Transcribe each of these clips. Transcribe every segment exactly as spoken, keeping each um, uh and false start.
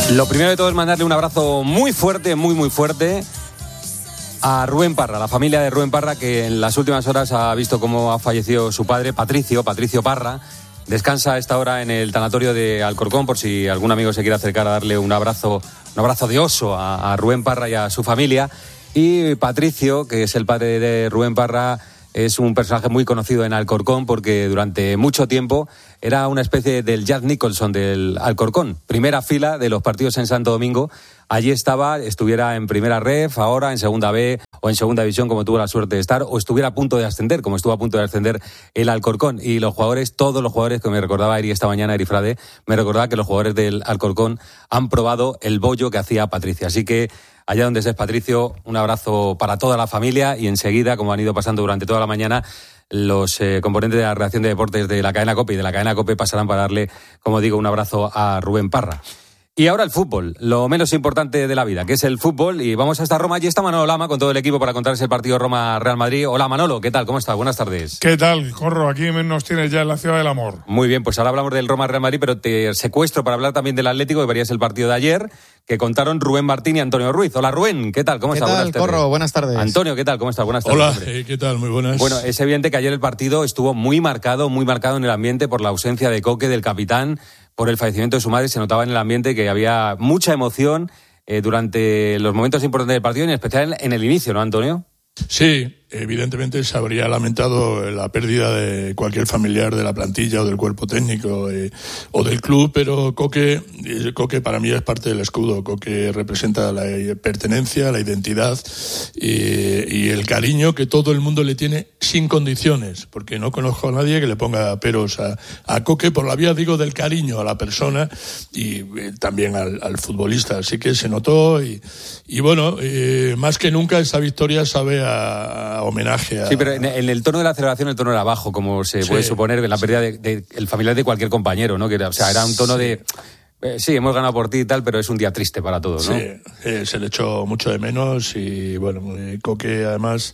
Lo primero de todo es mandarle un abrazo muy fuerte, muy muy fuerte a Rubén Parra, la familia de Rubén Parra, que en las últimas horas ha visto cómo ha fallecido su padre, Patricio, Patricio Parra. Descansa a esta hora en el tanatorio de Alcorcón, por si algún amigo se quiere acercar a darle un abrazo, un abrazo de oso a, a Rubén Parra y a su familia. Y Patricio, que es el padre de Rubén Parra, es un personaje muy conocido en Alcorcón porque durante mucho tiempo era una especie del Jack Nicholson del Alcorcón. Primera fila de los partidos en Santo Domingo. Allí estaba, estuviera en primera ref, ahora en segunda B o en segunda división, como tuvo la suerte de estar, o estuviera a punto de ascender, como estuvo a punto de ascender el Alcorcón. Y los jugadores, todos los jugadores, que me recordaba Eri esta mañana, Eri Frade, me recordaba que los jugadores del Alcorcón han probado el bollo que hacía Patricia. Así que allá donde estés, Patricio, un abrazo para toda la familia y enseguida, como han ido pasando durante toda la mañana, los eh, componentes de la redacción de deportes de la cadena COPE y de la cadena COPE pasarán para darle, como digo, un abrazo a Rubén Parra. Y ahora el fútbol, lo menos importante de la vida, que es el fútbol. Y vamos hasta Roma. Allí está Manolo Lama con todo el equipo para contarles el partido Roma-Real Madrid. Hola Manolo, ¿qué tal? ¿Cómo estás? Buenas tardes. ¿Qué tal, Corro? Aquí nos tienes ya en la ciudad del amor. Muy bien, pues ahora hablamos del Roma-Real Madrid, pero te secuestro para hablar también del Atlético, que verías el partido de ayer, que contaron Rubén Martín y Antonio Ruiz. Hola Rubén, ¿qué tal? ¿Cómo ¿Qué estás? tal, Buenas tardes. Corro? Buenas tardes. Antonio, ¿qué tal? ¿Cómo estás? Buenas tardes. Hola, eh, ¿qué tal? Muy buenas. Bueno, es evidente que ayer el partido estuvo muy marcado, muy marcado en el ambiente por la ausencia de Coque, del capitán, por el fallecimiento de su madre. Se notaba en el ambiente que había mucha emoción eh, durante los momentos importantes del partido, y en especial en el inicio, ¿no, Antonio? Sí, evidentemente se habría lamentado la pérdida de cualquier familiar de la plantilla o del cuerpo técnico eh, o del club, pero Coque, eh, Coque para mí es parte del escudo. Coque representa la pertenencia, la identidad eh, y el cariño que todo el mundo le tiene sin condiciones, porque no conozco a nadie que le ponga peros a, a Coque por la vía, digo, del cariño a la persona y eh, también al, al futbolista. Así que se notó y, y bueno, eh, más que nunca esta victoria sabe a homenaje a... Sí, pero en, en el tono de la celebración el tono era bajo, como se sí, puede suponer, la pérdida sí. de, de el familiar de cualquier compañero, ¿no? Que era, o sea, era un tono sí. de... Eh, sí, hemos ganado por ti y tal, pero es un día triste para todos, ¿no? Sí, eh, se le echó mucho de menos y, bueno, eh, Coque, además...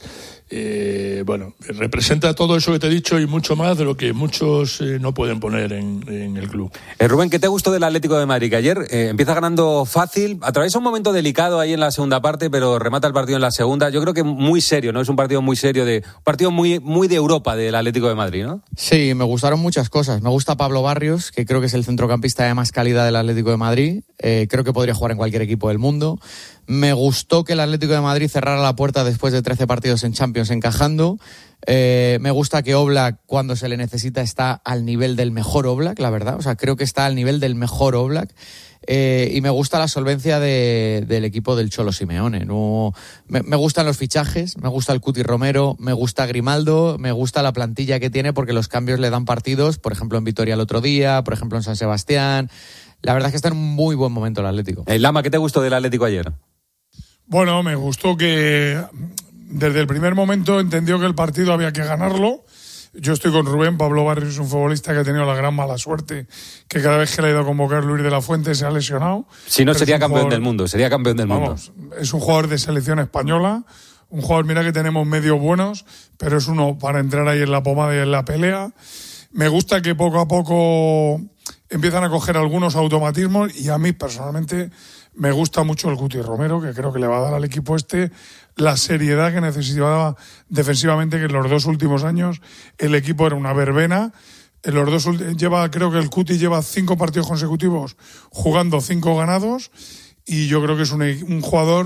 Eh, bueno, representa todo eso que te he dicho y mucho más de lo que muchos eh, no pueden poner en, en el club. Eh, Rubén, ¿qué te gustó del Atlético de Madrid? Que ayer eh, empieza ganando fácil, atraviesa un momento delicado ahí en la segunda parte, pero remata el partido en la segunda. Yo creo que muy serio, ¿no? Es un partido muy serio, de un partido muy, muy de Europa del Atlético de Madrid, ¿no? Sí, me gustaron muchas cosas. Me gusta Pablo Barrios, que creo que es el centrocampista de más calidad del Atlético de Madrid. Eh, creo que podría jugar en cualquier equipo del mundo. Me gustó que el Atlético de Madrid cerrara la puerta después de trece partidos en Champions encajando. Eh, me gusta que Oblak, cuando se le necesita, está al nivel del mejor Oblak, la verdad. O sea, creo que está al nivel del mejor Oblak. Eh, y me gusta la solvencia de, del equipo del Cholo Simeone. No, me, me gustan los fichajes, me gusta el Cuti Romero, me gusta Grimaldo, me gusta la plantilla que tiene porque los cambios le dan partidos. Por ejemplo, en Vitoria el otro día, por ejemplo, en San Sebastián. La verdad es que está en un muy buen momento el Atlético. Eh, Lama, ¿qué te gustó del Atlético ayer? Bueno, me gustó que desde el primer momento entendió que el partido había que ganarlo. Yo estoy con Rubén. Pablo Barrios es un futbolista que ha tenido la gran mala suerte que cada vez que le ha ido a convocar Luis de la Fuente se ha lesionado. Si no, Pero sería campeón jugador, del mundo, sería campeón del vamos, mundo. Es un jugador de selección española, un jugador, mira que tenemos medios buenos, pero es uno para entrar ahí en la pomada y en la pelea. Me gusta que poco a poco empiezan a coger algunos automatismos y a mí personalmente me gusta mucho el Cuti Romero, que creo que le va a dar al equipo este la seriedad que necesitaba defensivamente, que en los dos últimos años el equipo era una verbena. En los dos lleva, creo que el Cuti lleva cinco partidos consecutivos jugando cinco ganados y yo creo que es un, un jugador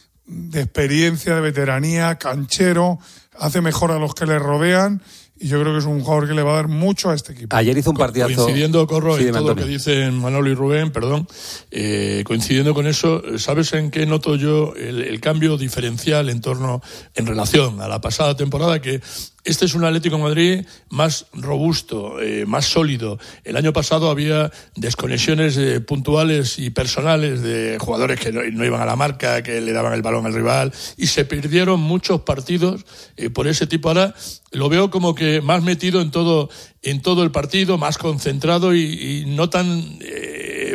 de experiencia, de veteranía, canchero, hace mejor a los que le rodean. Y yo creo que es un jugador que le va a dar mucho a este equipo. Ayer hizo un partidazo. Coincidiendo, Corro, sí, en todo Antonio. lo que dicen Manolo y Rubén, perdón, eh, coincidiendo con eso, ¿sabes en qué noto yo el, el cambio diferencial en torno, en relación a la pasada temporada? Que este es un Atlético de Madrid más robusto, eh, más sólido. El año pasado había desconexiones eh, puntuales y personales de jugadores que no, no iban a la marca, que le daban el balón al rival, y se perdieron muchos partidos eh, por ese tipo. Ahora lo veo como que más metido en todo, en todo el partido, más concentrado y, y no tan... Eh,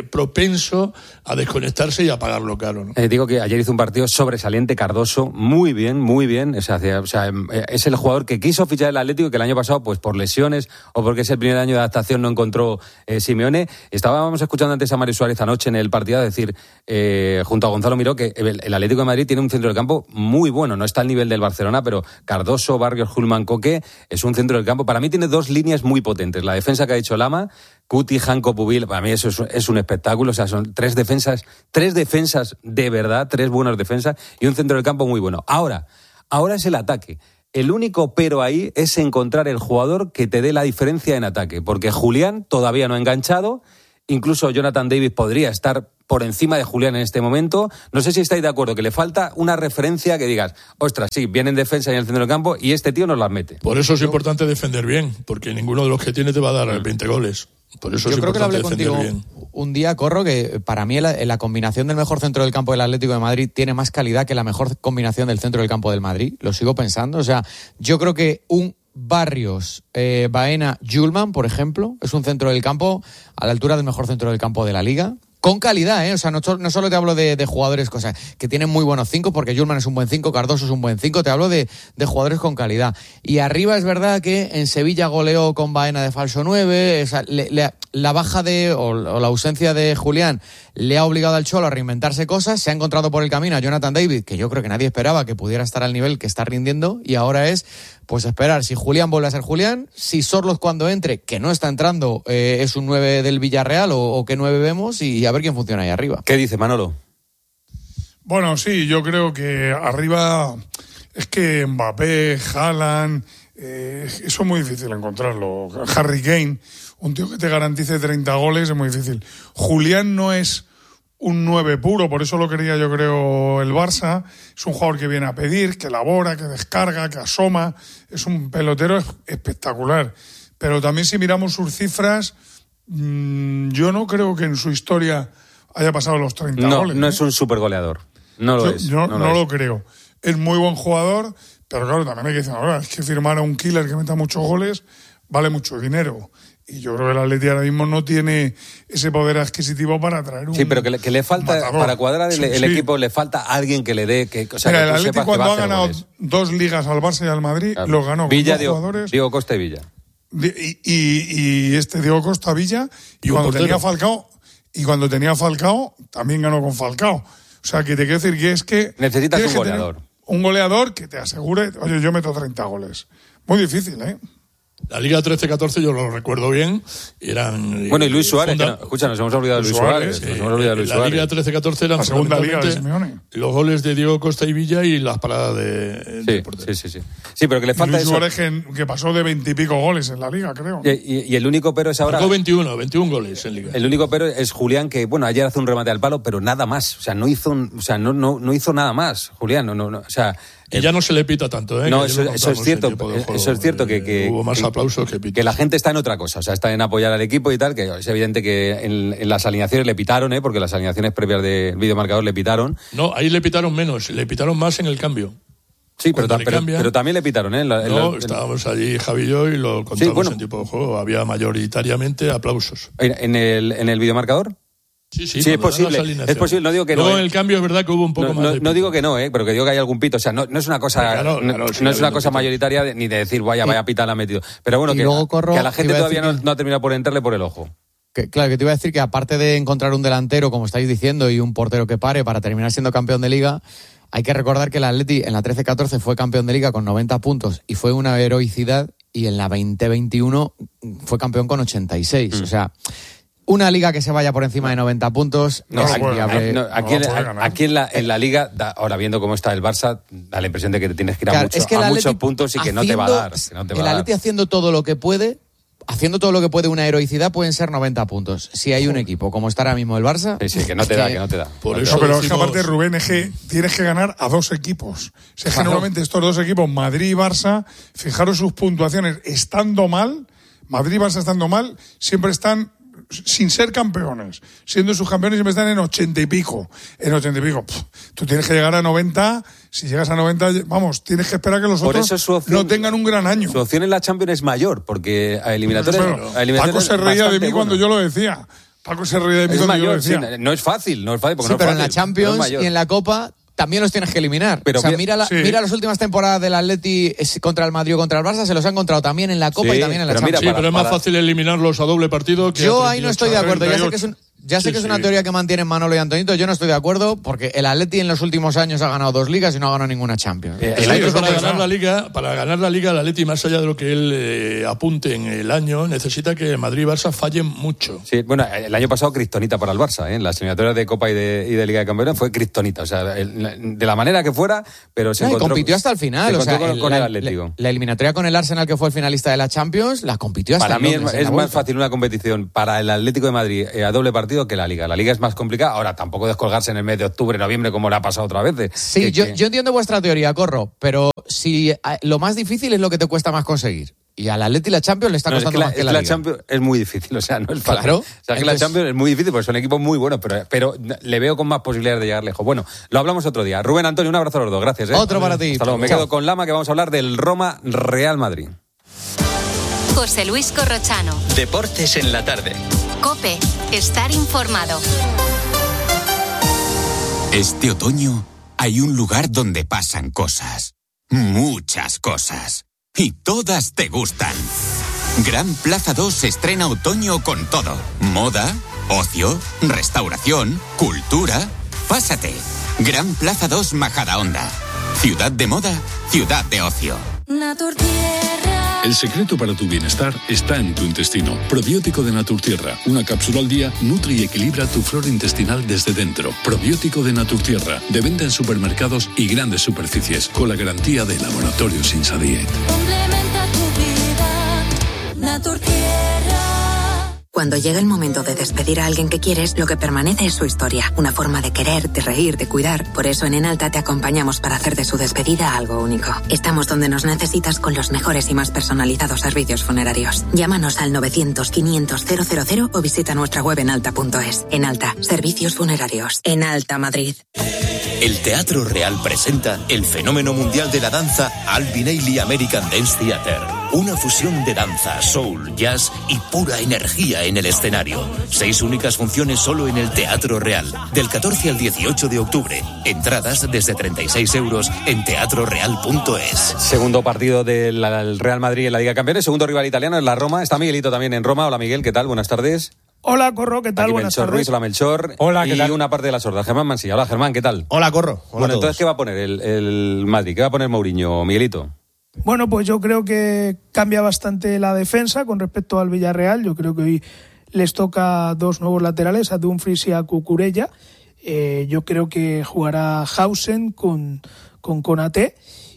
eh, propenso a desconectarse y a pagarlo caro, ¿no? Eh, digo que ayer hizo un partido sobresaliente Cardoso, muy bien, muy bien. O sea, o sea, es el jugador que quiso fichar el Atlético y que el año pasado, pues por lesiones o porque es el primer año de adaptación, no encontró eh, Simeone. Estábamos escuchando antes a Mario Suárez anoche en el partido decir, eh, junto a Gonzalo Miró, que el, el Atlético de Madrid tiene un centro del campo muy bueno. No está al nivel del Barcelona, pero Cardoso, Barrios, Hulman, Coque es un centro del campo. Para mí tiene dos líneas muy potentes. La defensa que ha dicho Lama, Cuti, Janko, Pubil, para mí eso es, es un espectáculo. O sea, son tres defensas, tres defensas de verdad, tres buenas defensas y un centro del campo muy bueno. Ahora, ahora es el ataque. El único pero ahí es encontrar el jugador que te dé la diferencia en ataque, porque Julián todavía no ha enganchado, incluso Jonathan Davis podría estar por encima de Julián en este momento. No sé si estáis de acuerdo, que le falta una referencia que digas, ostras, sí, viene en defensa y en el centro del campo y este tío nos las mete. Por eso es importante defender bien, porque ninguno de los que tiene te va a dar veinte goles. Por eso Yo es creo que lo hablé importante contigo defender bien. un día, Corro, que para mí la, la combinación del mejor centro del campo del Atlético de Madrid tiene más calidad que la mejor combinación del centro del campo del Madrid. Lo sigo pensando. O sea, yo creo que un Barrios, eh, Baena, Julman, por ejemplo, es un centro del campo a la altura del mejor centro del campo de la Liga. Con calidad, ¿eh? O sea, no, no solo te hablo de, de jugadores cosas que tienen muy buenos cinco, porque Julman es un buen cinco, Cardoso es un buen cinco, te hablo de, de jugadores con calidad. Y arriba es verdad que en Sevilla goleó con Baena de falso nueve, o sea, le, le, la baja de, o, o la ausencia de Julián le ha obligado al Cholo a reinventarse cosas, se ha encontrado por el camino a Jonathan David, que yo creo que nadie esperaba que pudiera estar al nivel que está rindiendo, y ahora es, pues esperar si Julián vuelve a ser Julián, si Sorloz cuando entre, que no está entrando, eh, es un nueve del Villarreal o, o qué nueve vemos, y a ver quién funciona ahí arriba. ¿Qué dice Manolo? Bueno, sí, yo creo que arriba es que Mbappé, Haaland, eh, eso es muy difícil encontrarlo. Harry Kane, un tío que te garantice treinta goles es muy difícil. Julián no es un nueve puro, por eso lo quería yo creo el Barça. Es un jugador que viene a pedir, que elabora, que descarga, que asoma. Es un pelotero espectacular. Pero también si miramos sus cifras, mmm, yo no creo que en su historia haya pasado los treinta no, goles. No ¿eh? es un supergoleador. No lo yo, es. Yo no, no lo, lo es. creo. Es muy buen jugador, pero claro, también hay que decir, ahora, es que firmar a un killer que meta muchos goles vale mucho dinero. Y yo creo que el Atleti ahora mismo no tiene ese poder adquisitivo para traer un Sí, pero que le, que le falta, matador. para cuadrar el, sí, el sí. equipo, le falta alguien que le dé... Que, o sea, Mira, que el tú Atleti sepas cuando que va ha a hacer ganado goles. dos ligas al Barça y al Madrid, Claro. lo ganó Villa, con dos Diego, jugadores. Diego Costa y Villa. Y, y, y este Diego Costa Villa, y, Y un cuando portero. tenía Falcao, y cuando tenía Falcao, también ganó con Falcao. O sea, que te quiero decir que es que... Necesitas tienes un que tener goleador. Un goleador que te asegure, oye, yo meto treinta goles. Muy difícil, ¿eh? La Liga trece catorce yo lo recuerdo bien. Eran, Bueno, y Luis Suárez, funda- que no, escucha, nos hemos olvidado de Luis Luis Suárez. Suárez, Nos Eh, hemos olvidado de Luis la Suárez. Liga trece catorce eran La segunda liga de fundamentalmente Simeone. los goles de Diego Costa y Villa y las paradas de, Sí, del portero. sí, sí, sí. Sí, pero que le Y falta Luis eso. Suárez que, que pasó de veintipico goles en la liga, creo. Y, y- y el único pero es ahora... Marcó veintiuno, veintiún goles en Liga. El único pero es Julián, que bueno, ayer hace un remate al palo, pero nada más. O sea, no hizo, un- o sea, no, no, no hizo nada más, Julián. No, no, no, o sea, Y ya no se le pita tanto, ¿eh? No, Que eso- ayer lo eso es contamos cierto, en tiempo de juego. eso es cierto que- Eh, que- Hubo más que- aplausos que pitos. que la gente está en otra cosa, o sea, está en apoyar al equipo y tal, que es evidente que en, en las alineaciones le pitaron, ¿eh? Porque las alineaciones previas del videomarcador le pitaron. No, ahí le pitaron menos, le pitaron más en el cambio. Sí, pero, Cuando ta- le pero, cambian- pero también le pitaron, ¿eh? En la- en No, la- en- estábamos allí Javi y yo y lo contamos bueno. en tiempo de juego. Había mayoritariamente aplausos. en, en el, en el videomarcador. Sí, sí, Sí, es cuando dan posible, las alineaciones. es posible, no digo que no, Luego ¿eh? en el cambio es verdad que hubo un poco No, más no, de no pito. digo que no, ¿eh? Pero que digo que hay algún pito. O sea, no, no es una cosa, Claro, no, claro, no sí, es una habiendo cosa pito. mayoritaria de- ni de decir, vaya, vaya pita la ha metido. Pero bueno, Y que, luego, Corro, que a la gente iba a todavía decir no, que- no ha terminado por entrarle por el ojo. Que, claro, que te iba a decir que aparte de encontrar un delantero, como estáis diciendo, y un portero que pare para terminar siendo campeón de Liga, hay que recordar que el Atleti en la trece catorce fue campeón de Liga con noventa puntos y fue una heroicidad, y en la veinte veintiuno fue campeón con ochenta y seis. Mm. O sea, una Liga que se vaya por encima de noventa puntos No, es lo puede inviable. No, aquí, No en, lo puede ganar. aquí en, la, en la Liga, da- ahora viendo cómo está el Barça, da la impresión de que te tienes que ir a, Claro, mucho- es que el a muchos Atleti puntos y que no te va a haciendo- dar. Que no te va el a dar. Atleti haciendo todo lo que puede, haciendo todo lo que puede una heroicidad, pueden ser noventa puntos. Si hay un equipo como está ahora mismo el Barça... Sí, sí, que no te da, que no te da. Por No te eso No, pero es que decimos- aparte, Rubén, es que tienes que ganar a dos equipos. O sea, Claro. generalmente estos dos equipos, Madrid y Barça, fijaros sus puntuaciones, estando mal, Madrid y Barça estando mal, siempre están sin ser campeones. Siendo sus campeones siempre están en ochenta y pico. En ochenta y pico. Pff, tú tienes que llegar a noventa. Si llegas a noventa, vamos, tienes que esperar que los Por otros eso su opción- no tengan un gran año. Su opción en la Champions es mayor, porque a eliminatorios... Bueno, a eliminatorios Paco se reía de bastante mí cuando bueno. yo lo decía. Paco se ríe de mí Es cuando yo mayor, decía. sí, no es fácil, no es fácil. Porque Sí, no es pero fácil, en la Champions no es mayor. y en la Copa también los tienes que eliminar. Pero o sea, bien- mira, la, sí. mira las últimas temporadas del Atleti es- contra el Madrid o contra el Barça, se los ha encontrado también en la Copa Sí, y también en la pero mira, Champions. Sí, para- pero es más para- fácil eliminarlos a doble partido que Yo a ahí no estoy treinta y ocho. de acuerdo. Ya sé que es, un- ya sé Sí, que es una sí. teoría que mantienen Manolo y Antonito. Yo no estoy de acuerdo porque el Atleti en los últimos años ha ganado dos ligas y no ha ganado ninguna Champions. Eh, Es el que año para pasado- ganar la liga, para ganar la liga, el Atleti, más allá de lo que él eh, apunte en el año, necesita que Madrid y Barça fallen mucho. Sí, bueno, el año pasado cristonita para el Barça, ¿eh? En las eliminatorias de Copa y de, y de Liga de Campeones fue cristonita, o sea, el- de la manera que fuera, pero se No, y encontró, compitió hasta el final. se O sea, encontró con, el- con la, el Atlético. la- la eliminatoria con el Arsenal, que fue el finalista de la Champions, la compitió hasta Para en mí es, Londres, en es la más vuelta. fácil una competición para el Atlético de Madrid eh, a doble partido que la Liga. La Liga es más complicada. Ahora, tampoco descolgarse en el mes de octubre, noviembre, como le ha pasado otras veces. Sí, Que- yo, que- yo entiendo vuestra teoría, Corro, pero si eh, lo más difícil es lo que te cuesta más conseguir. Y al Atleti la Champions le está No, es costando que la, más que es la, que la Liga. Champions es muy difícil, o sea, no es fácil. Claro. O sea, es que la Entonces- Champions es muy difícil porque son equipos muy buenos, pero, pero le veo con más posibilidades de llegar lejos. Bueno, lo hablamos otro día. Rubén, Antonio, un abrazo a los dos. Gracias. ¿eh? Otro para ti. Hasta luego. Me Chao. quedo con Lama, que vamos a hablar del Roma Real Madrid. José Luis Corrochano. Deportes en la tarde. COPE. Estar informado. Este otoño hay un lugar donde pasan cosas. Muchas cosas. Y todas te gustan. Gran Plaza dos se estrena otoño con todo. Moda, ocio, restauración, cultura. Pásate. Gran Plaza dos Majadahonda. Ciudad de moda, ciudad de ocio. El secreto para tu bienestar está en tu intestino. Probiótico de Naturtierra. Una cápsula al día nutre y equilibra tu flora intestinal desde dentro. Probiótico de Naturtierra. De venta en supermercados y grandes superficies. Con la garantía de Laboratorio Sinsa Diet. Complementa tu vida, Naturtierra. Cuando llega el momento de despedir a alguien que quieres, lo que permanece es su historia. Una forma de querer, de reír, de cuidar. Por eso en Enalta te acompañamos para hacer de su despedida algo único. Estamos donde nos necesitas con los mejores y más personalizados servicios funerarios. Llámanos al novecientos quinientos cero cero cero o visita nuestra web enalta punto es. Enalta, servicios funerarios. Enalta Madrid. El Teatro Real presenta el fenómeno mundial de la danza Alvin Ailey American Dance Theater. Una fusión de danza, soul, jazz y pura energía en el escenario. Seis únicas funciones solo en el Teatro Real. Del catorce al dieciocho de octubre. Entradas desde treinta y seis euros en teatro real punto es. Segundo partido del del Real Madrid en la Liga de Campeones. Segundo rival italiano en la Roma. Está Miguelito también en Roma. Hola, Miguel, ¿qué tal? Buenas tardes. Hola, Corro, ¿qué tal? Aquí Buenas Melchor tardes. Ruiz, hola Melchor. Hola, ¿qué y tal? una parte de la sorda, Germán Mansilla. Hola, Germán, ¿qué tal? Hola, Corro. Hola Bueno, a todos. entonces, ¿qué va a poner el, el Madrid? ¿Qué va a poner Mourinho, Miguelito? Bueno, pues yo creo que cambia bastante la defensa con respecto al Villarreal. Yo creo que hoy les toca dos nuevos laterales, a Dumfries y a Cucurella. Eh, yo creo que jugará Hausen con, con Konaté.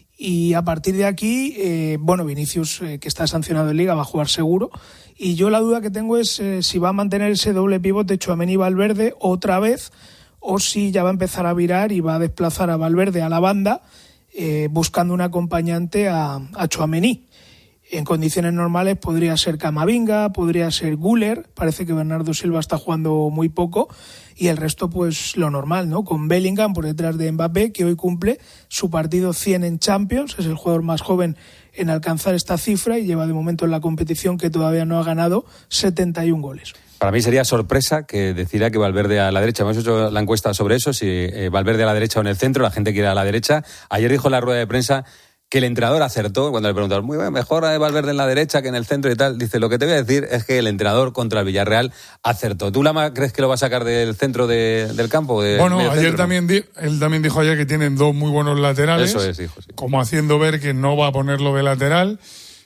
Y a partir de aquí, eh, bueno, Vinicius, eh, que está sancionado en Liga, va a jugar seguro. Y yo la duda que tengo es eh, si va a mantener ese doble pivote Tchouaméni y Valverde otra vez, o si ya va a empezar a virar y va a desplazar a Valverde a la banda, eh, buscando un acompañante a, a Tchouaméni. En condiciones normales podría ser Camavinga, podría ser Güler, parece que Bernardo Silva está jugando muy poco, y el resto pues lo normal, ¿no? Con Bellingham por detrás de Mbappé, que hoy cumple su partido cien en Champions, es el jugador más joven en alcanzar esta cifra y lleva de momento en la competición, que todavía no ha ganado, setenta y un goles. Para mí sería sorpresa que decidiera que Valverde a la derecha. Hemos hecho la encuesta sobre eso, si eh, Valverde a la derecha o en el centro, la gente quiere a la derecha. Ayer dijo en la rueda de prensa que el entrenador acertó cuando le preguntaron, muy bien, mejor Valverde en la derecha que en el centro y tal. Dice, lo que te voy a decir es que el entrenador contra el Villarreal acertó. ¿Tú, Lama, crees que lo va a sacar del centro de, del campo? De, Bueno, medio ayer centro, también di- él también dijo ayer que tienen dos muy buenos laterales. Eso es, hijo, sí. Como haciendo ver que no va a ponerlo de lateral.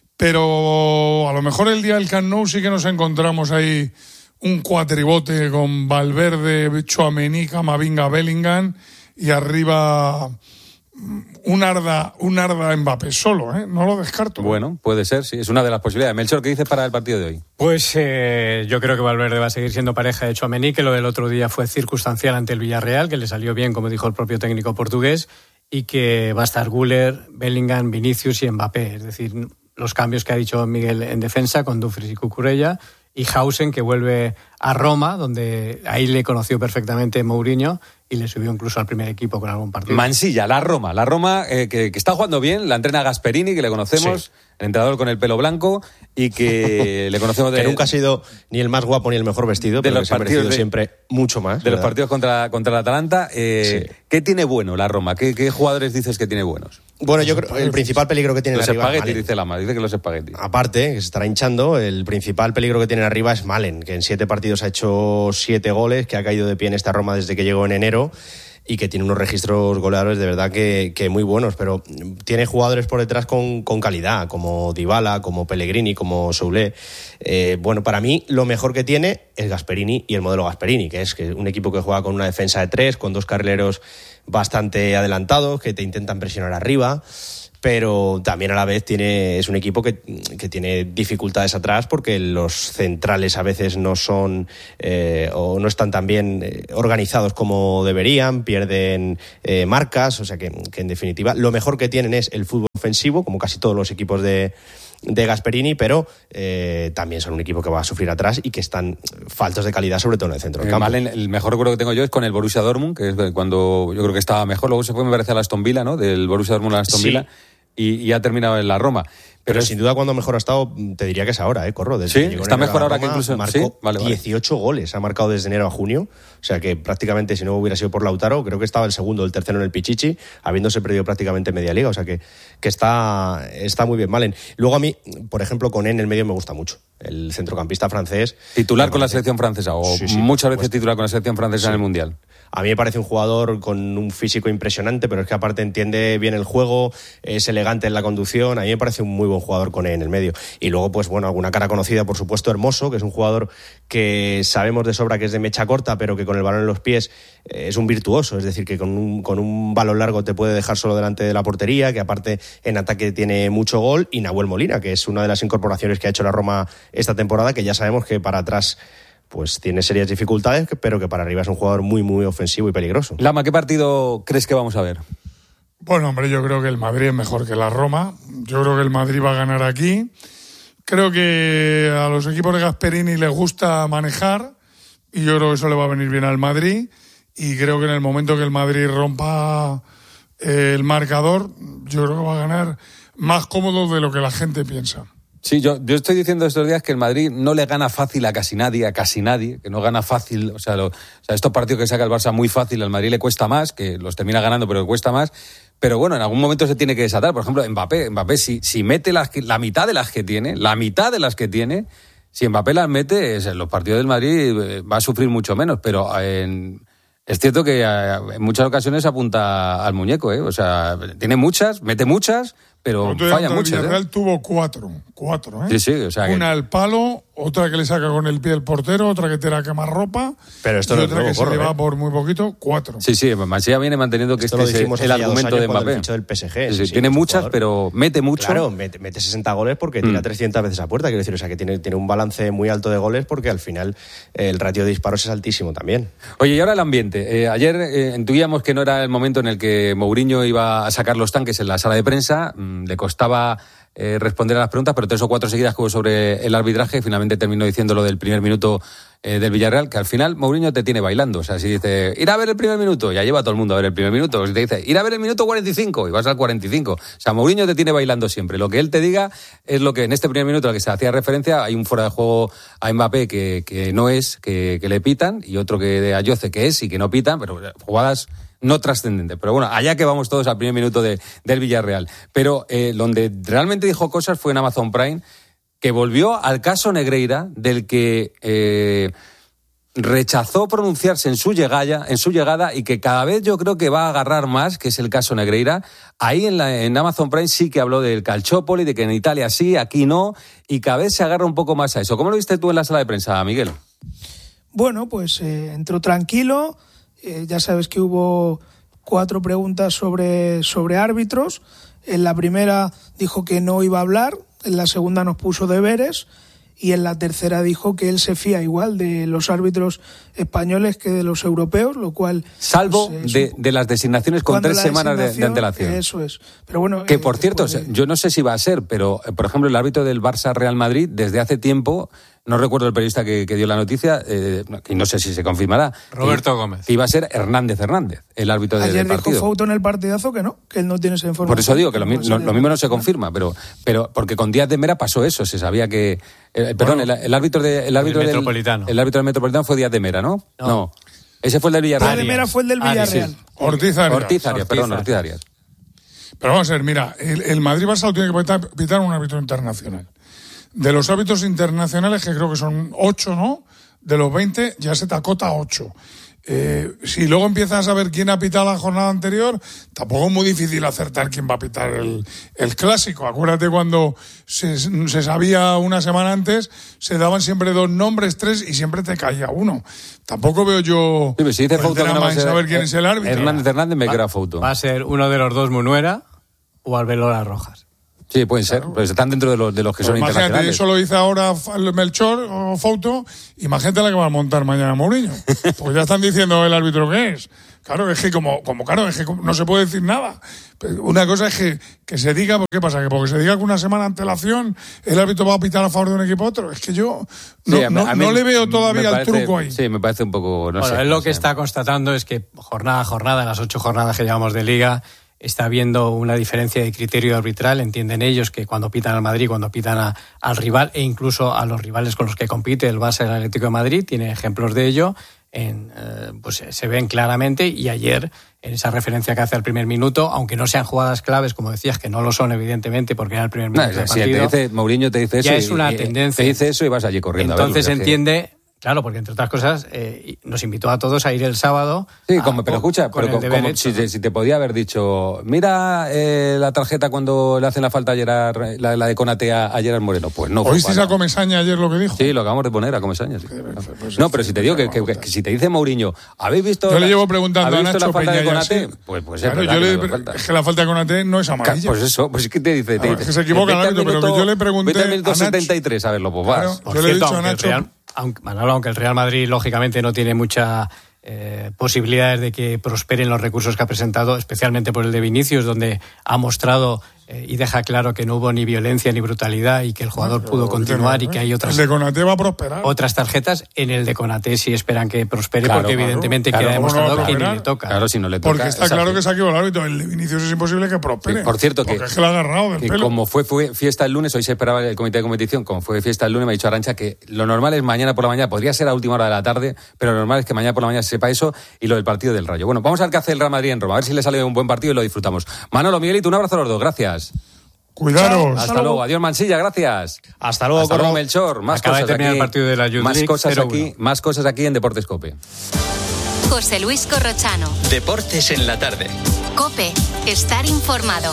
Pero a lo mejor el día del Camp Nou sí que nos encontramos ahí un cuatribote con Valverde, Tchouaméni, Camavinga, Bellingham y arriba un Arda, un Arda Mbappé solo, ¿eh? No lo descarto. Bueno, puede ser, sí, es una de las posibilidades. Melchor, ¿qué dices para el partido de hoy? Pues eh, yo creo que Valverde va a seguir siendo pareja de Tchouaméni, que lo del otro día fue circunstancial ante el Villarreal, que le salió bien, como dijo el propio técnico portugués, y que va a estar Güler, Bellingham, Vinicius y Mbappé. Es decir, los cambios que ha dicho Miguel en defensa con Dumfries y Cucurella, y Hausen, que vuelve a Roma, donde ahí le conoció perfectamente Mourinho y le subió incluso al primer equipo con algún partido. Mansilla, la Roma, la Roma eh, que, que está jugando bien, la entrena Gasperini, que le conocemos, sí. El entrenador con el pelo blanco y que le conocemos de... Que nunca ha sido ni el más guapo ni el mejor vestido, pero que se ha merecido de, siempre mucho más. De ¿verdad? Los partidos contra, contra el Atalanta. Eh, sí. ¿Qué tiene bueno la Roma? ¿Qué, ¿Qué jugadores dices que tiene buenos? Bueno, yo creo que el principal peligro que tiene los arriba espaguetis, dice Lama, dice que los espaguetis. Aparte, que se estará hinchando, el principal peligro que tienen arriba es Malen, que en siete partidos ha hecho siete goles, que ha caído de pie en esta Roma desde que llegó en enero y que tiene unos registros goleadores de verdad que, que muy buenos, pero tiene jugadores por detrás con, con calidad, como Dybala, como Pellegrini, como Soulé. Eh, bueno, para mí lo mejor que tiene es Gasperini y el modelo Gasperini, que es que un equipo que juega con una defensa de tres, con dos carrileros bastante adelantados, que te intentan presionar arriba, pero también a la vez tiene es un equipo que, que tiene dificultades atrás porque los centrales a veces no son eh, o no están tan bien eh, organizados como deberían, pierden eh, marcas, o sea que, que en definitiva lo mejor que tienen es el fútbol ofensivo, como casi todos los equipos de de Gasperini, pero eh, también son un equipo que va a sufrir atrás y que están faltos de calidad, sobre todo en el centro del campo. Mal, el mejor recuerdo que tengo yo es con el Borussia Dortmund, que es cuando yo creo que estaba mejor, luego se fue, me parece, a la Aston Villa, ¿no? Del Borussia Dortmund a la Aston Villa, sí. y, y ha terminado en la Roma. Pero, pero es... sin duda cuando mejor ha estado, te diría que es ahora, ¿eh, Corro? Desde sí, está mejor ahora Roma, que incluso... Marcó ¿sí? vale, vale. dieciocho goles, ha marcado desde enero a junio, o sea que prácticamente si no hubiera sido por Lautaro, creo que estaba el segundo o el tercero en el Pichichi, habiéndose perdido prácticamente media liga, o sea que, que está, está muy bien, Malen. Luego a mí, por ejemplo, Koné en el medio me gusta mucho, el centrocampista francés. ¿Titular con la selección francesa o sí, sí, muchas veces pues, titular con la selección francesa sí. en el Mundial? A mí me parece un jugador con un físico impresionante, pero es que aparte entiende bien el juego, es elegante en la conducción. A mí me parece un muy buen jugador con él en el medio. Y luego, pues bueno, alguna cara conocida, por supuesto, Hermoso, que es un jugador que sabemos de sobra que es de mecha corta, pero que con el balón en los pies eh, es un virtuoso. Es decir, que con un, con un balón largo te puede dejar solo delante de la portería, que aparte en ataque tiene mucho gol. Y Nahuel Molina, que es una de las incorporaciones que ha hecho la Roma esta temporada, que ya sabemos que para atrás pues tiene serias dificultades, pero que para arriba es un jugador muy, muy ofensivo y peligroso. Lama, ¿qué partido crees que vamos a ver? Bueno, hombre, yo creo que el Madrid es mejor que la Roma. Yo creo que el Madrid va a ganar aquí. Creo que a los equipos de Gasperini les gusta manejar y yo creo que eso le va a venir bien al Madrid. Y creo que en el momento que el Madrid rompa eh, el marcador, yo creo que va a ganar más cómodo de lo que la gente piensa. Sí, yo, yo estoy diciendo estos días que el Madrid no le gana fácil a casi nadie, a casi nadie, que no gana fácil, o sea, lo, o sea, estos partidos que saca el Barça muy fácil, al Madrid le cuesta más, que los termina ganando, pero le cuesta más. Pero bueno, en algún momento se tiene que desatar. Por ejemplo, Mbappé, Mbappé si, si mete las, la mitad de las que tiene, la mitad de las que tiene, si Mbappé las mete, en los partidos del Madrid va a sufrir mucho menos, pero en... Es cierto que en muchas ocasiones apunta al muñeco, ¿eh? O sea, tiene muchas, mete muchas, pero falla muchas. El Villarreal ¿eh? tuvo cuatro, cuatro, ¿eh? Sí, sí, o sea Una que... al palo, otra que le saca con el pie el portero, otra que te la quema ropa, pero esto y no otra que corre, se le va ¿eh? por muy poquito, cuatro. Sí, sí, Mansilla viene manteniendo que esto este es el argumento de Mbappé. El del P S G, sí, sí, sí, tiene muchas, jugador. Pero mete mucho. Claro, mete, mete sesenta goles porque tira mm. trescientas veces a puerta, quiero decir, o sea que tiene, tiene un balance muy alto de goles porque al final el ratio de disparos es altísimo también. Oye, y ahora el ambiente. Eh, ayer eh, intuíamos que no era el momento en el que Mourinho iba a sacar los tanques en la sala de prensa, mm, le costaba eh, responder a las preguntas, pero tres o cuatro seguidas que hubo sobre el arbitraje, finalmente terminó diciendo lo del primer minuto eh, del Villarreal, que al final Mourinho te tiene bailando. O sea, si dice, ir a ver el primer minuto, ya lleva todo el mundo a ver el primer minuto. Si te dice, ir a ver el minuto cuarenta y cinco, y vas al cuarenta y cinco. O sea, Mourinho te tiene bailando siempre. Lo que él te diga es lo que en este primer minuto al que se hacía referencia, hay un fuera de juego a Mbappé que, que no es, que, que le pitan, y otro que de Ayoce que es y que no pitan, pero jugadas no trascendentes. Pero bueno, allá que vamos todos al primer minuto de, del Villarreal. Pero eh, donde realmente dijo cosas fue en Amazon Prime, que volvió al caso Negreira, del que eh, rechazó pronunciarse en su llegada, en su llegada, y que cada vez yo creo que va a agarrar más, que es el caso Negreira. Ahí en, la, en Amazon Prime sí que habló del Calciopoli, de que en Italia sí, aquí no, y cada vez se agarra un poco más a eso. ¿Cómo lo viste tú en la sala de prensa, Miguel? Bueno, pues eh, entró tranquilo. Eh, ya sabes que hubo cuatro preguntas sobre, sobre árbitros. En la primera dijo que no iba a hablar, en la segunda nos puso deberes y en la tercera dijo que él se fía igual de los árbitros españoles que de los europeos, lo cual... Salvo pues, de, de las designaciones con tres semanas de, de antelación. Eso es. Pero bueno, que eh, por cierto, puede... yo no sé si va a ser, pero por ejemplo el árbitro del Barça Real Madrid desde hace tiempo no recuerdo el periodista que, que dio la noticia, eh, y no sé si se confirmará. Roberto que, Gómez. Que iba a ser Hernández Hernández, el árbitro del Ayer partido. dijo Fouto en el partidazo que no, que él no tiene esa información. Por eso digo que lo, mi, lo, lo mismo no se confirma, pero, pero porque con Díaz de Mera pasó eso, se sabía que... Eh, perdón, bueno, el, el árbitro, de, el árbitro el del Metropolitano. El árbitro del Metropolitano fue Díaz de Mera, ¿no? No. no. Ese fue el del Villarreal. Díaz de Mera fue el del Villarreal. Sí. Ortiz Arias. Ortiz Arias, perdón, Ortiz Arias. Pero vamos a ver, mira, el, el Madrid-Barça tiene que pitar, pitar un árbitro internacional. De los árbitros internacionales, que creo que son ocho, ¿no? De los veinte, ya se te acota a ocho. Eh, si luego empiezas a ver quién ha pitado la jornada anterior, tampoco es muy difícil acertar quién va a pitar el, el clásico. Acuérdate cuando se, se sabía una semana antes, se daban siempre dos nombres, tres, y siempre te caía uno. Tampoco veo yo sí, si dice el Fouto, drama no en saber quién es el árbitro. Hernández Hernández me queda Fouto. Va a ser uno de los dos Munuera o Alberola Rojas. Sí, pueden ser, claro. Pues están dentro de los, de los que pues son imagínate, internacionales. Eso lo dice ahora Melchor o Fouto, imagínate la que va a montar mañana Mourinho. Porque ya están diciendo el árbitro que es. Claro, es que como, como claro, es que no se puede decir nada. Una cosa es que, que se diga, ¿qué pasa? Que porque se diga que una semana de antelación el árbitro va a pitar a favor de un equipo a otro. Es que yo no, sí, no, no le veo todavía parece, el truco ahí. Sí, me parece un poco, no bueno, sé. Él lo no que sé. está constatando es que jornada a jornada, las ocho jornadas que llevamos de Liga, está habiendo una diferencia de criterio arbitral. Entienden ellos que cuando pitan al Madrid, cuando pitan a, al rival e incluso a los rivales con los que compite el Barça y el Atlético de Madrid, tiene ejemplos de ello, en, eh, pues se ven claramente. Y ayer, en esa referencia que hace al primer minuto, aunque no sean jugadas claves, como decías, que no lo son evidentemente porque era el primer minuto no, del si partido, te dice, Mourinho te dice eso ya y, es una y, tendencia. Te dice eso y vas allí corriendo. Entonces a verlo, entiende... Claro, porque entre otras cosas eh, nos invitó a todos a ir el sábado. Sí, a, como, pero escucha, con pero como, si, si te podía haber dicho, mira eh, la tarjeta cuando le hacen la falta a Gerard, la, la de Konaté a, a Gerard Moreno. Pues no. ¿Oísteis a Comesaña ayer lo que dijo? Sí, lo acabamos de poner a Comesaña. Sí. Pues no, pero si te digo que, que, que, que si te dice Mourinho, ¿habéis visto? Yo le llevo preguntando a Nacho la falta Peña de Konaté? Sí. Pues, pues claro, es yo le, que no es que la falta de Konaté no es amarilla. Pues eso, pues ¿qué te dice? Te ver, dice que se equivoca el árbitro, pero que yo le pregunté vete al minuto setenta y tres a verlo, pues vas. Claro, yo le he dicho a Nacho... Aunque, Manolo, aunque el Real Madrid lógicamente no tiene mucha eh, posibilidades de que prosperen los recursos que ha presentado, especialmente por el de Vinicius, donde ha mostrado eh, y deja claro que no hubo ni violencia ni brutalidad y que el jugador no, pudo continuar y que hay otras el de Konaté va a prosperar. Otras tarjetas. En el de Konaté sí esperan que prospere, claro, porque claro, evidentemente claro, queda demostrado no que ni le toca. Claro, si no le toca. Porque está claro que se ha equivocado el árbitro. El de Vinicius es imposible que prospere. Sí, por cierto, que, es que lo ha agarrado del que pelo. Como fue, fue fiesta el lunes, hoy se esperaba el comité de competición, como fue fiesta el lunes, me ha dicho Arantxa que lo normal es mañana por la mañana, podría ser a última hora de la tarde, pero lo normal es que mañana por la mañana se sepa eso y lo del partido del Rayo. Bueno, vamos a ver qué hace el Real Madrid en Roma, a ver si le sale un buen partido y lo disfrutamos. Manolo, Miguelito, un abrazo a los dos, gracias. Cuidaros. Hasta, Hasta luego. Adiós, Mansilla, gracias. Hasta luego, Hasta luego, Melchor. Más Acaba cosas de terminar aquí. El partido de la Youth más League, cosas cero aquí, uno. más cosas aquí en Deportes Cope. José Luis Corrochano. Deportes en la tarde. Cope, estar informado.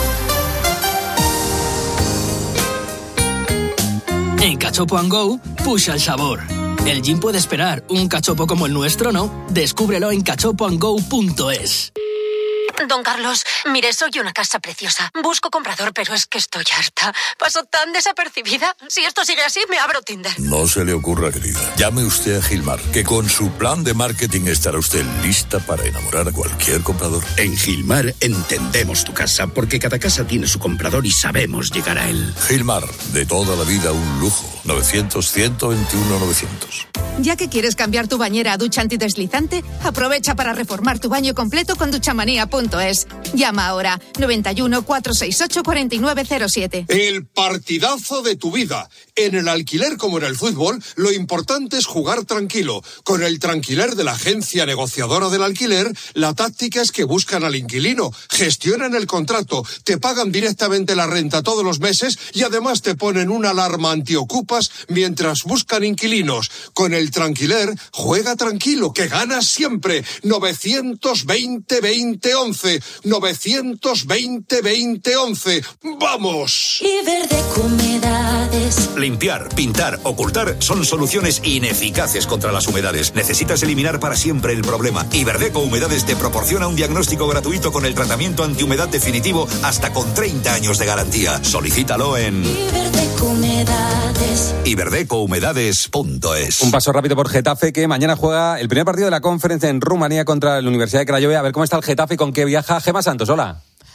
En Cachopo and Go, pusha el sabor. El gin puede esperar, un cachopo como el nuestro, ¿no? Descúbrelo en cachopo and go punto es. Don Carlos, mire, soy una casa preciosa. Busco comprador, pero es que estoy harta. Paso tan desapercibida. Si esto sigue así, me abro Tinder. No se le ocurra, querida. Llame usted a Gilmar, que con su plan de marketing estará usted lista para enamorar a cualquier comprador. En Gilmar entendemos tu casa, porque cada casa tiene su comprador y sabemos llegar a él. Gilmar, de toda la vida un lujo. novecientos, ciento veintiuno, novecientos. Ya que quieres cambiar tu bañera a ducha antideslizante, aprovecha para reformar tu baño completo con duchamanía punto es. Llama ahora noventa y uno, cuatrocientos sesenta y ocho, cuarenta y nueve cero siete. El partidazo de tu vida. En el alquiler como en el fútbol, lo importante es jugar tranquilo. Con el Tranquiler de la agencia negociadora del alquiler, la táctica es que buscan al inquilino, gestionan el contrato, te pagan directamente la renta todos los meses y además te ponen una alarma antiocupas mientras buscan inquilinos. Con el Tranquiler, juega tranquilo, que ganas siempre. novecientos veinte, veinte, once. novecientos veinte, veinte, once. ¡Vamos! Y Verdeco Humedades. Limpiar, pintar, ocultar son soluciones ineficaces contra las humedades. Necesitas eliminar para siempre el problema. Y Verdeco Humedades te proporciona un diagnóstico gratuito con el tratamiento antihumedad definitivo hasta con treinta años de garantía. Solicítalo en Iberdeco Humedades. iberdeco humedades punto es. Un paso rápido por Getafe, que mañana juega el primer partido de la Conference en Rumanía contra la Universidad de Craiova. A ver cómo está el Getafe y con qué viaja Gemma Santos. Hola.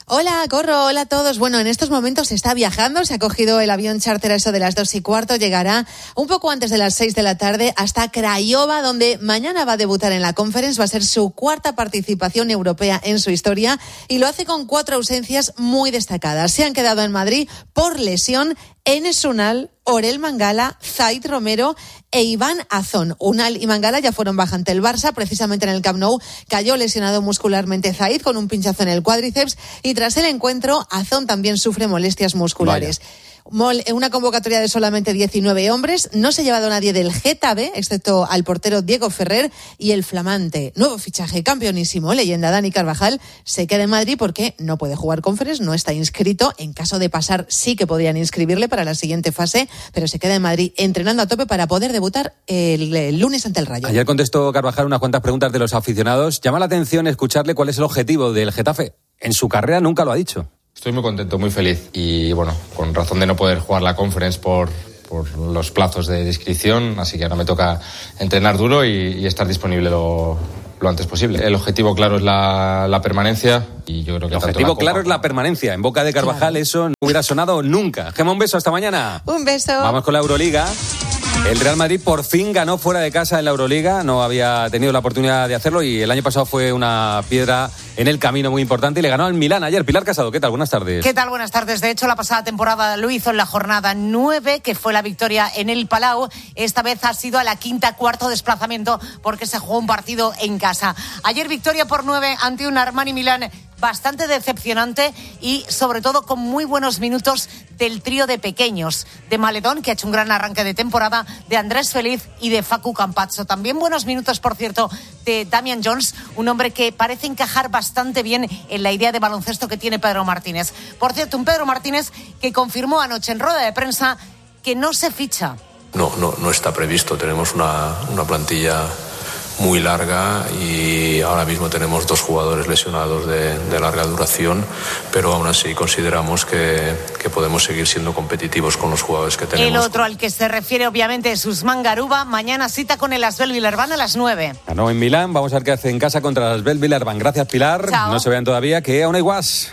Hola, Corro, hola a todos. Bueno, en estos momentos se está viajando, se ha cogido el avión charter a eso de las dos y cuarto, llegará un poco antes de las seis de la tarde hasta Craiova, donde mañana va a debutar en la Conference, va a ser su cuarta participación europea en su historia y lo hace con cuatro ausencias muy destacadas. Se han quedado en Madrid por lesión Enes Unal, Orel Mangala, Zaid Romero e Iván Azón. Unal y Mangala ya fueron baja ante el Barça, precisamente en el Camp Nou cayó lesionado muscularmente Zaid con un pinchazo en el cuádriceps y tras el encuentro Azón también sufre molestias musculares. Vaya. Una convocatoria de solamente diecinueve hombres, no se ha llevado a nadie del Getafe, excepto al portero Diego Ferrer y el flamante nuevo fichaje campeonísimo, leyenda Dani Carvajal, se queda en Madrid porque no puede jugar Conference, no está inscrito. En caso de pasar sí que podrían inscribirle para la siguiente fase, pero se queda en Madrid entrenando a tope para poder debutar el, el lunes ante el Rayo. Ayer contestó Carvajal unas cuantas preguntas de los aficionados. Llama la atención escucharle cuál es el objetivo del Getafe. En su carrera nunca lo ha dicho. Estoy muy contento, muy feliz y bueno, con razón de no poder jugar la Conference por, por los plazos de inscripción, así que ahora me toca entrenar duro y, y estar disponible lo, lo antes posible. El objetivo claro es la, la permanencia y yo creo que... El objetivo claro es la permanencia. En boca de Carvajal claro. Eso no hubiera sonado nunca. Gemma, un beso, hasta mañana. Un beso. Vamos con la Euroliga. El Real Madrid por fin ganó fuera de casa en la Euroliga, no había tenido la oportunidad de hacerlo y el año pasado fue una piedra en el camino muy importante y le ganó al Milán ayer. Pilar Casado, ¿qué tal? Buenas tardes. ¿Qué tal? Buenas tardes. De hecho, la pasada temporada lo hizo en la jornada nueve, que fue la victoria en el Palau. Esta vez ha sido a la quinta, cuarto desplazamiento porque se jugó un partido en casa. Ayer victoria por nueve ante un Armani Milán bastante decepcionante y sobre todo con muy buenos minutos del trío de pequeños, de Maledón, que ha hecho un gran arranque de temporada, de Andrés Feliz y de Facu Campazzo. También buenos minutos, por cierto, de Damian Jones, un hombre que parece encajar bastante bien en la idea de baloncesto que tiene Pedro Martínez. Por cierto, un Pedro Martínez que confirmó anoche en rueda de prensa que no se ficha. No, no, no está previsto. Tenemos una, una plantilla muy larga y ahora mismo tenemos dos jugadores lesionados de, de larga duración, pero aún así consideramos que, que podemos seguir siendo competitivos con los jugadores que tenemos. El otro al que se refiere obviamente es Usman Garuba. Mañana cita con el Asvel Villarban a las nueve. Ganó en Milán, vamos a ver qué hace en casa contra el Asvel Villarban. Gracias, Pilar. Chao. No se vean todavía, que aún hay guas.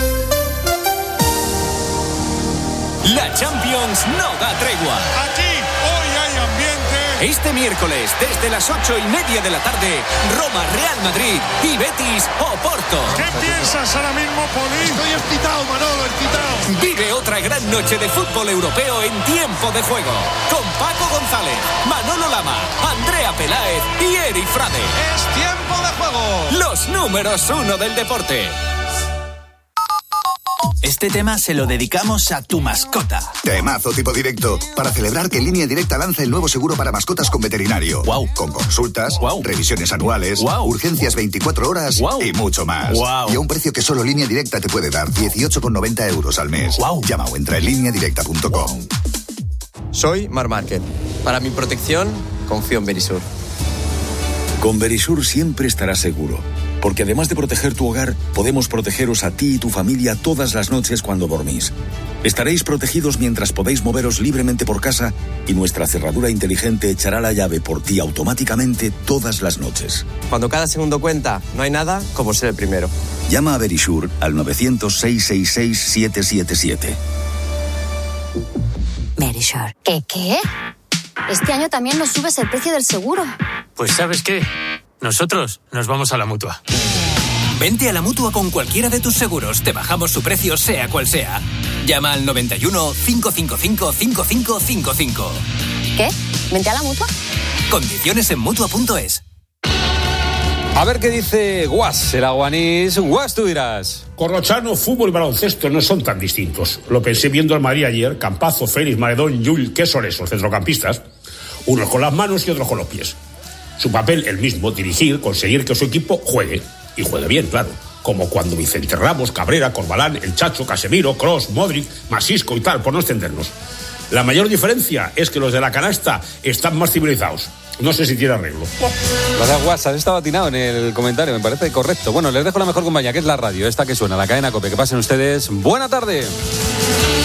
La Champions no da tregua. Aquí hoy hay ambiente. Este miércoles, desde las ocho y media de la tarde, Roma, Real Madrid y Betis Oporto. ¿Qué piensas ahora mismo, Poli? Estoy excitado, Manolo, excitado. Vive otra gran noche de fútbol europeo en tiempo de juego. Con Paco González, Manolo Lama, Andrea Peláez y Eri Frade. Es tiempo de juego. Los números uno del deporte. Este tema se lo dedicamos a tu mascota. Temazo tipo directo. Para celebrar que Línea Directa lanza el nuevo seguro para mascotas con veterinario. Wow. Con consultas, wow. Revisiones anuales, wow. Urgencias veinticuatro horas wow. y mucho más. Wow. Y a un precio que solo Línea Directa te puede dar, dieciocho con noventa euros al mes. Wow. Llama o entra en línea directa punto com. Wow. Soy Mar Márquez. Para mi protección, confío en Verisur. Con Verisur siempre estarás seguro. Porque además de proteger tu hogar, podemos protegeros a ti y tu familia todas las noches cuando dormís. Estaréis protegidos mientras podéis moveros libremente por casa y nuestra cerradura inteligente echará la llave por ti automáticamente todas las noches. Cuando cada segundo cuenta, no hay nada como ser el primero. Llama a Verisur al nueve cero cero, seis seis seis, siete siete siete. Verisur. ¿Qué qué? Este año también nos subes el precio del seguro. Pues ¿sabes qué? Nosotros nos vamos a la Mutua. Vente a la Mutua con cualquiera de tus seguros. Te bajamos su precio, sea cual sea. Llama al noventa y uno, cinco cinco cinco, cinco cinco cinco cinco. ¿Qué? ¿Vente a la Mutua? Condiciones en Mutua punto es. A ver qué dice Guas, el aguanís. Guas, tú dirás. Corrochano, fútbol y baloncesto no son tan distintos. Lo pensé viendo al Madrid ayer. Campazzo, Félix, Maledón, Llull, ¿qué son esos centrocampistas? Unos con las manos y otros con los pies. Su papel el mismo, dirigir, conseguir que su equipo juegue. Y juegue bien, claro. Como cuando Vicente Ramos, Cabrera, Corbalán, El Chacho, Casemiro, Kroos, Modric, Masisco y tal, por no extendernos. La mayor diferencia es que los de la canasta están más civilizados. No sé si tiene arreglo. Gracias, Guas, has estado atinado en el comentario, me parece correcto. Bueno, les dejo la mejor compañía, que es la radio, esta que suena, la cadena COPE. Que pasen ustedes buena tarde.